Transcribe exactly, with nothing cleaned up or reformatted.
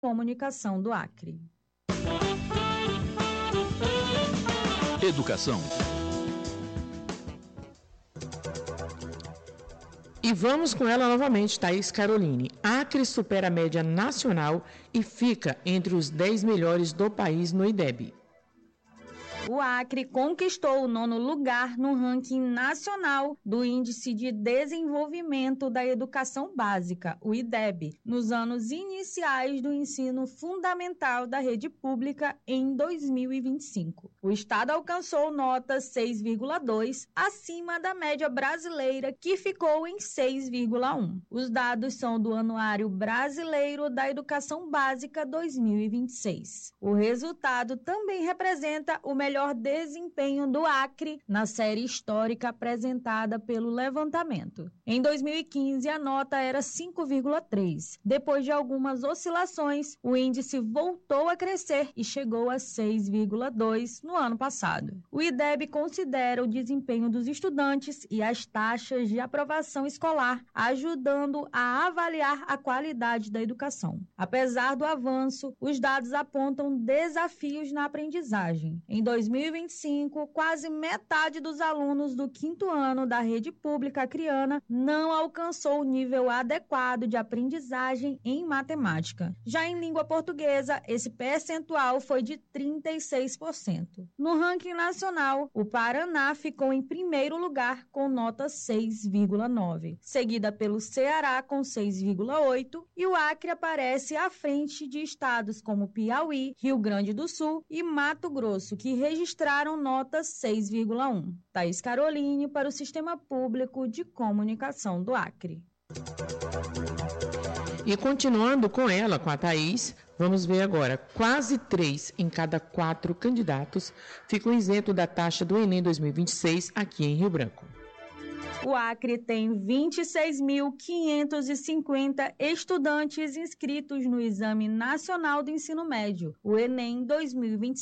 Comunicação do Acre. Educação. E vamos com ela novamente, Thaís Caroline. Acre supera a média nacional e fica entre os dez melhores do país no I D E B. O Acre conquistou o nono lugar no ranking nacional do Índice de Desenvolvimento da Educação Básica, o I D E B, nos anos iniciais do ensino fundamental da rede pública em dois mil e vinte e cinco. O estado alcançou nota seis vírgula dois, acima da média brasileira, que ficou em seis vírgula um. Os dados são do Anuário Brasileiro da Educação Básica dois mil e vinte e seis. O resultado também representa o melhor melhor desempenho do Acre na série histórica apresentada pelo levantamento. Em dois mil e quinze, a nota era cinco vírgula três. Depois de algumas oscilações, o índice voltou a crescer e chegou a seis vírgula dois no ano passado. O I D E B considera o desempenho dos estudantes e as taxas de aprovação escolar, ajudando a avaliar a qualidade da educação. Apesar do avanço, os dados apontam desafios na aprendizagem. Em dois mil e vinte e cinco, quase metade dos alunos do quinto ano da rede pública acreana não alcançou o nível adequado de aprendizagem em matemática. Já em língua portuguesa, esse percentual foi de trinta e seis por cento. No ranking nacional, o Paraná ficou em primeiro lugar com nota seis vírgula nove, seguida pelo Ceará com seis vírgula oito, e o Acre aparece à frente de estados como Piauí, Rio Grande do Sul e Mato Grosso, que registraram nota seis vírgula um. Thaís Caroline para o Sistema Público de Comunicação do Acre. E continuando com ela, com a Thaís, vamos ver agora. Quase três em cada quatro candidatos ficam isentos da taxa do Enem dois mil e vinte e seis aqui em Rio Branco. O Acre tem vinte e seis mil quinhentos e cinquenta estudantes inscritos no Exame Nacional do Ensino Médio, o Enem dois mil e vinte e seis.